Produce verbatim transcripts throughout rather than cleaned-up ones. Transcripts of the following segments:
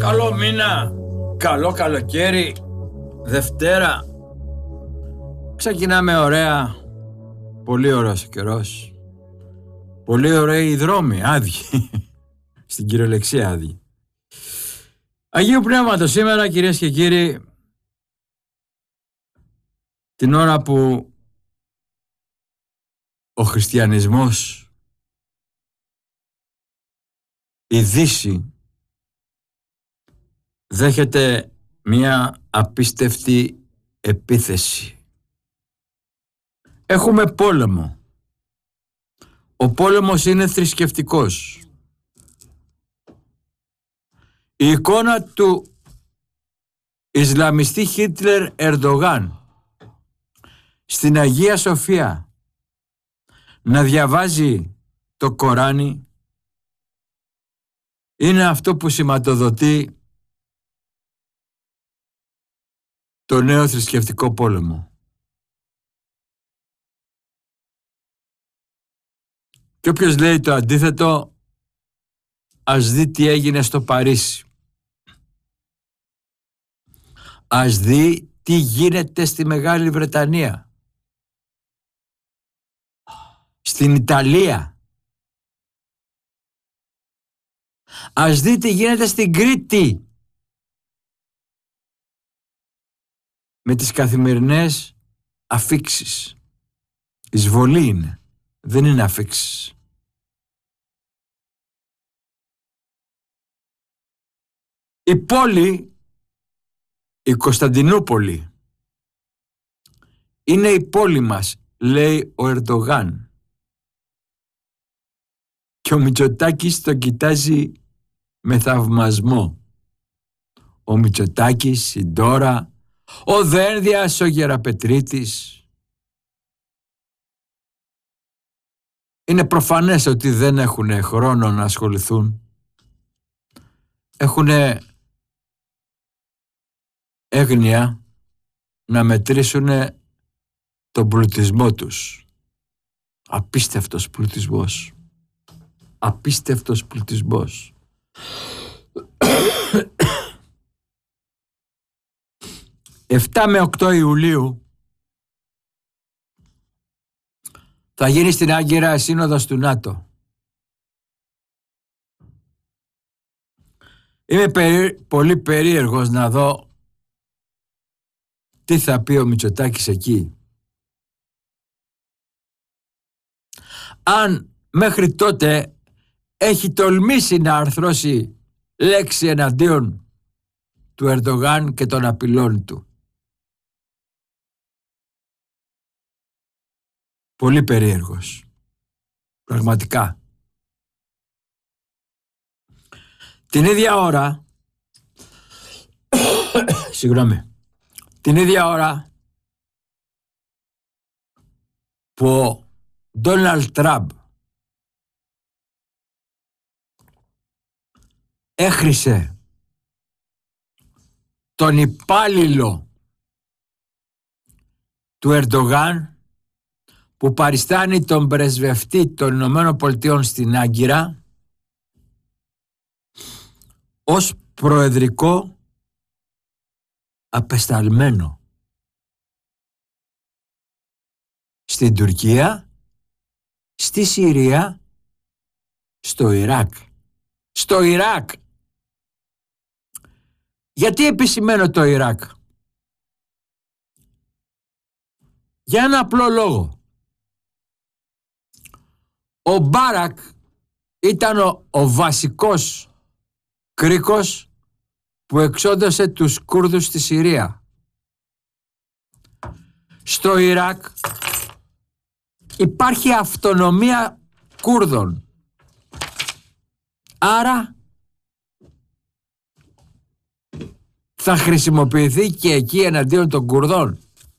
Καλό μήνα, καλό καλοκαίρι, Δευτέρα. Ξεκινάμε ωραία, πολύ ωραίος ο καιρός. Πολύ ωραίοι οι δρόμοι, άδειοι. Στην κυριολεξία άδειοι. Αγίου Πνεύματος σήμερα, κυρίες και κύριοι, την ώρα που ο χριστιανισμός, η Δύση, δέχεται μια απίστευτη επίθεση. Έχουμε πόλεμο. Ο πόλεμος είναι θρησκευτικός. Η εικόνα του Ισλαμιστή Χίτλερ Ερντογάν στην Αγία Σοφία να διαβάζει το Κοράνι είναι αυτό που σηματοδοτεί το νέο θρησκευτικό πόλεμο. Και όποιος λέει το αντίθετο, ας δει τι έγινε στο Παρίσι. Ας δει τι γίνεται στη Μεγάλη Βρετανία, στην Ιταλία. Ας δει τι γίνεται στην Κρήτη με τις καθημερινές αφίξεις. Εισβολή είναι, δεν είναι αφίξεις. Η πόλη, η Κωνσταντινούπολη, είναι η πόλη μας, λέει ο Ερντογάν. Και ο Μητσοτάκης το κοιτάζει με θαυμασμό. Ο Μητσοτάκης, η Ντόρα, ο Δένδιας, ο Γεραπετρίτης. Είναι προφανές ότι δεν έχουν χρόνο να ασχοληθούν. Έχουν έγνοια να μετρήσουν τον πλουτισμό τους. Απίστευτος πλουτισμός. Απίστευτος πλουτισμός. επτά με οκτώ Ιουλίου θα γίνει στην Άγκυρα σύνοδος του ΝΑΤΟ. Είμαι περί, πολύ περίεργος να δω τι θα πει ο Μητσοτάκης εκεί. Αν μέχρι τότε έχει τολμήσει να αρθρώσει λέξη εναντίον του Ερντογάν και των απειλών του. Πολύ περίεργος. Πραγματικά. Την ίδια ώρα συγγνώμη την ίδια ώρα που ο Ντόναλντ Τραμπ έχρισε τον υπάλληλο του Ερντογάν που παριστάνει τον πρεσβευτή των Ηνωμένων Πολιτειών στην Άγκυρα ως προεδρικό απεσταλμένο στην Τουρκία, στη Συρία, στο Ιράκ. Στο Ιράκ. Γιατί επισημαίνω το Ιράκ? Για ένα απλό λόγο. Ο Μπάρακ ήταν ο, ο βασικός κρίκος που εξόντωσε τους Κούρδους στη Συρία. Στο Ιράκ υπάρχει αυτονομία Κούρδων. Άρα θα χρησιμοποιηθεί και εκεί εναντίον των Κουρδών.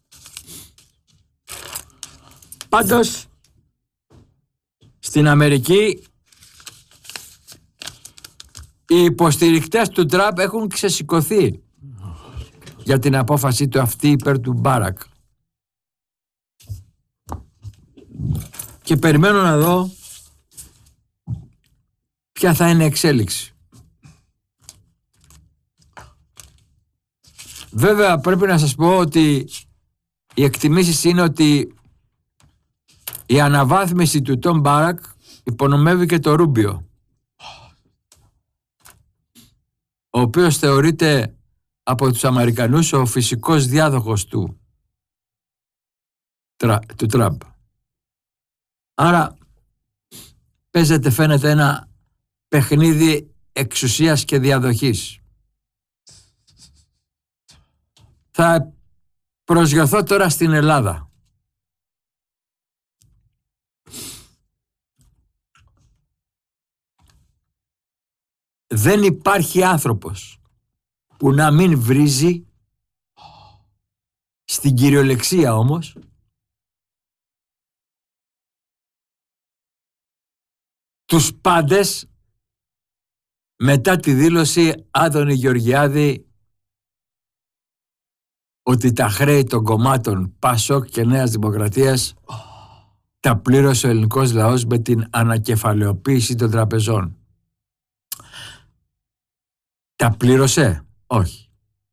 Πάντως στην Αμερική οι υποστηρικτές του Τραμπ έχουν ξεσηκωθεί για την απόφαση του αυτή υπέρ του Μπάρακ. Και περιμένω να δω ποια θα είναι η εξέλιξη. Βέβαια πρέπει να σας πω ότι οι εκτιμήσεις είναι ότι η αναβάθμιση του Τον Μπάρακ υπονομεύει και το Ρούμπιο, ο οποίος θεωρείται από τους Αμερικανούς ο φυσικός διάδοχος του, του Τραμπ. Άρα παίζεται, φαίνεται, ένα παιχνίδι εξουσίας και διαδοχής. Θα προσγειωθώ τώρα στην Ελλάδα. Δεν υπάρχει άνθρωπος που να μην βρίζει, στην κυριολεξία όμως, τους πάντες μετά τη δήλωση Άδωνη Γεωργιάδη ότι τα χρέη των κομμάτων Πασόκ και Νέας Δημοκρατίας τα πλήρωσε ο ελληνικός λαός με την ανακεφαλαιοποίηση των τραπεζών. Τα πλήρωσε? Όχι.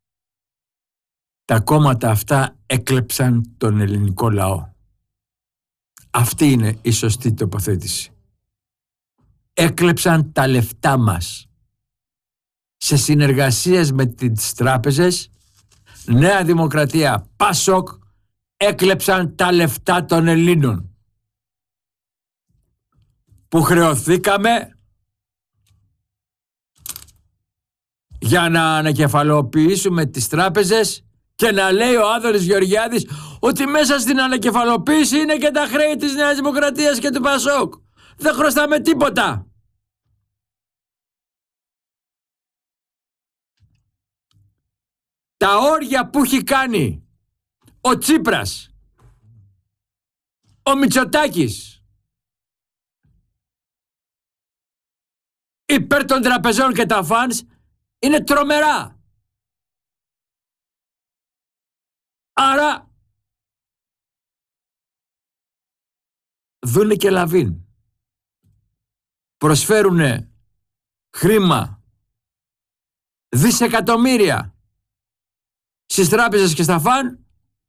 Τα κόμματα αυτά έκλεψαν τον ελληνικό λαό. Αυτή είναι η σωστή τοποθέτηση. Έκλεψαν τα λεφτά μας. Σε συνεργασίες με τις τράπεζες, Νέα Δημοκρατία, Πασόκ, έκλεψαν τα λεφτά των Ελλήνων που χρεωθήκαμε για να ανακεφαλοποιήσουμε τις τράπεζες και να λέει ο Άδωνης Γεωργιάδης ότι μέσα στην ανακεφαλοποίηση είναι και τα χρέη της Νέας Δημοκρατίας και του Πασόκ. Δεν χρωστάμε τίποτα. Τα όρια που έχει κάνει ο Τσίπρας, ο Μητσοτάκης υπέρ των τραπεζών και τα φανς είναι τρομερά. Άρα δούνε και λαβίν. Προσφέρουνε χρήμα, δισεκατομμύρια στις τράπεζες και στα φαν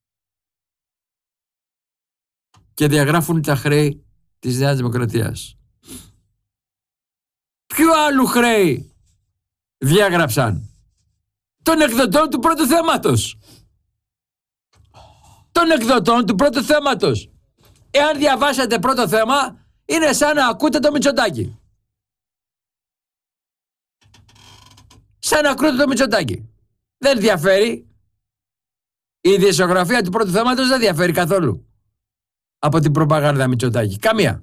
και διαγράφουν τα χρέη της Νέας Δημοκρατίας. Ποιο άλλου χρέη διάγραψαν? Των εκδοτών του πρώτου θέματος. Των εκδοτών του πρώτου θέματος. Εάν διαβάσατε πρώτο θέμα, είναι σαν να ακούτε το Μητσοτάκη. Σαν να ακούτε το Μητσοτάκη. Δεν διαφέρει. Η ιδιοσιογραφία του πρώτου θέματος δεν διαφέρει καθόλου από την προπαγάνδα Μητσοτάκη. Καμία.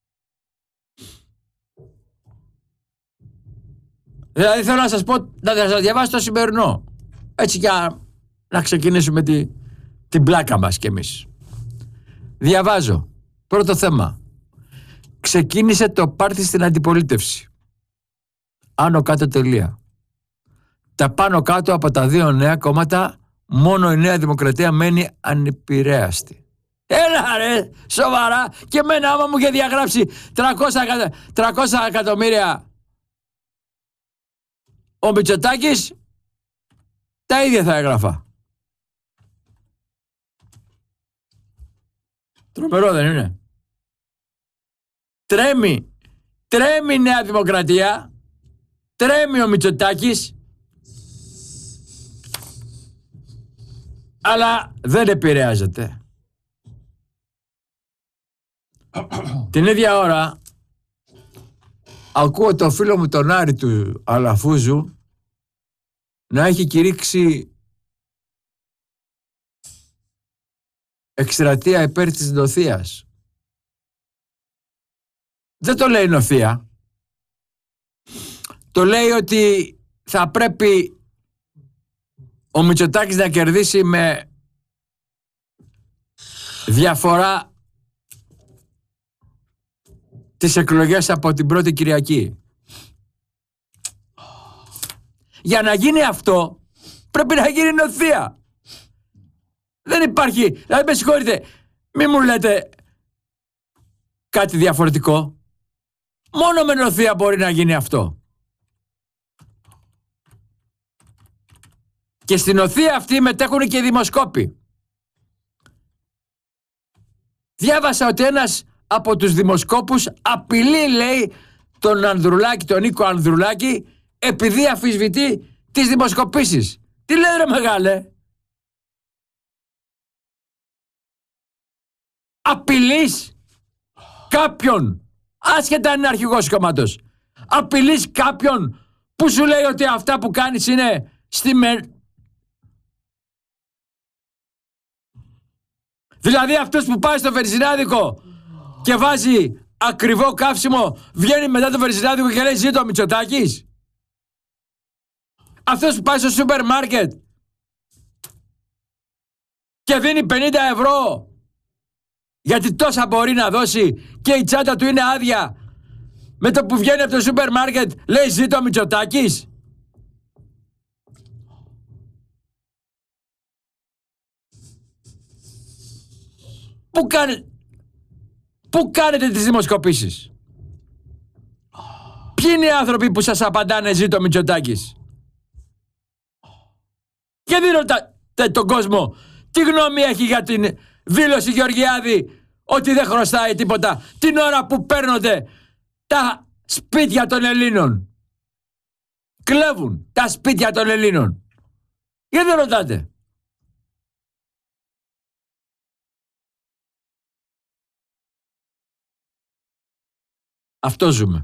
Δηλαδή θέλω να σας πω, να σας διαβάσω το σημερινό. Έτσι για να ξεκινήσουμε τη, την πλάκα μας κι εμείς. Διαβάζω. Πρώτο θέμα. Ξεκίνησε το πάρτι στην αντιπολίτευση. Άνω κάτω τελεία. Τα πάνω κάτω από τα δύο νέα κόμματα, μόνο η Νέα Δημοκρατία μένει ανεπηρέαστη. Έλα ρε, σοβαρά, και εμένα άμα μου είχε διαγράψει τριακόσια εκατομμύρια ο Μητσοτάκης, τα ίδια θα έγραφα. Τρομερό δεν είναι? Τρέμει, τρέμει η Νέα Δημοκρατία, τρέμει ο Μητσοτάκης, αλλά δεν επηρεάζεται. Την ίδια ώρα ακούω το φίλο μου τον Άρη του Αλαφούζου να έχει κηρύξει εκστρατεία υπέρ της νοθείας. Δεν το λέει νοθεία. Το λέει ότι θα πρέπει ο Μητσοτάκης να κερδίσει με διαφορά τις εκλογές από την πρώτη Κυριακή. Για να γίνει αυτό πρέπει να γίνει νοθεία. Δεν υπάρχει. Δηλαδή με συγχωρείτε, μη μου λέτε κάτι διαφορετικό. Μόνο με νοθεία μπορεί να γίνει αυτό. Και στην οθεία αυτή μετέχουν και οι δημοσκόποι. Διάβασα ότι ένας από τους δημοσκόπους απειλεί, λέει, τον Ανδρουλάκη, τον Νίκο Ανδρουλάκη, επειδή αμφισβητεί τις δημοσκοπήσεις. Τι λέει ρε μεγάλε? Απειλείς κάποιον, άσχετα αν είναι αρχηγός κόμματος, απειλείς κάποιον που σου λέει ότι αυτά που κάνεις είναι στη με... Δηλαδή αυτός που πάει στο Βερζινάδικο και βάζει ακριβό καύσιμο, βγαίνει μετά το Βερζινάδικο και λέει ζήτω ο Μητσοτάκης. Αυτός που πάει στο σούπερ μάρκετ και δίνει πενήντα ευρώ γιατί τόσα μπορεί να δώσει και η τσάντα του είναι άδεια, με το που βγαίνει από το σούπερ μάρκετ λέει ζήτω ο Μητσοτάκης. Πού κάνε... Πού κάνετε τις δημοσκοπήσεις? Ποιοι είναι οι άνθρωποι που σας απαντάνε ζήτω ο Μητσοτάκης? Και δεν ρωτάτε τον κόσμο τι γνώμη έχει για την δήλωση Γεωργιάδη ότι δεν χρωστάει τίποτα την ώρα που παίρνονται τα σπίτια των Ελλήνων. Κλέβουν τα σπίτια των Ελλήνων. Γιατί δεν ρωτάτε? Αυτό ζούμε.